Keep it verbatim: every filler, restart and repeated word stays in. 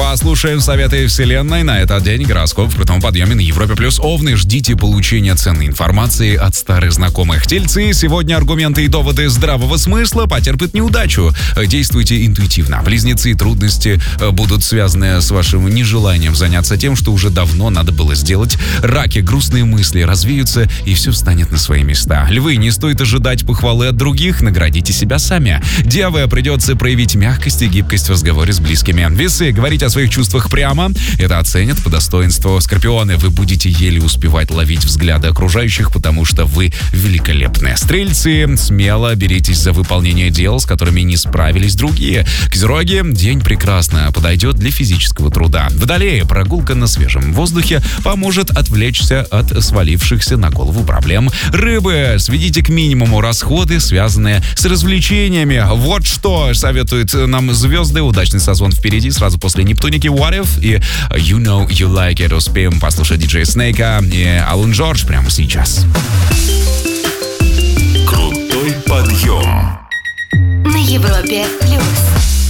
Послушаем советы вселенной на этот день. Гороскоп в крутом подъеме на Европе плюс. Овны, ждите получения ценной информации от старых знакомых. Тельцы, сегодня аргументы и доводы здравого смысла потерпят неудачу. Действуйте интуитивно. Близнецы, трудности будут связаны с вашим нежеланием заняться тем, что уже давно надо было сделать. Раки, грустные мысли развеются и все встанет на свои места. Львы, не стоит ожидать похвалы от других, наградите себя сами. Девы, придется проявить мягкость и гибкость в разговоре с близкими. Весы, говорить о своих чувствах прямо, это оценят по достоинству. Скорпионы, вы будете еле успевать ловить взгляды окружающих, потому что вы великолепны. Стрельцы, смело беритесь за выполнение дел, с которыми не справились другие. Козероги, день прекрасно подойдет для физического труда. Водолеи, прогулка на свежем воздухе поможет отвлечься от свалившихся на голову проблем. Рыбы, сведите к минимуму расходы, связанные с развлечениями. Вот что советуют нам звезды. Удачный созвон впереди, сразу после Нептуники, What If и You Know You Like It. Успеем послушать диджея Снейка и Алан Джордж прямо сейчас. Крутой подъем На Европе плюс.